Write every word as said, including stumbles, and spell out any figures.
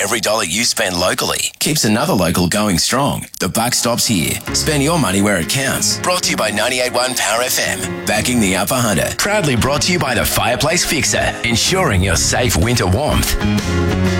every dollar you spend locally keeps another local going strong. The buck stops here. Spend your money where it counts. Brought to you by ninety-eight point one Power F M. Backing the Upper Hunter. Proudly brought to you by the Fireplace Fixer. Ensuring your safe winter warmth.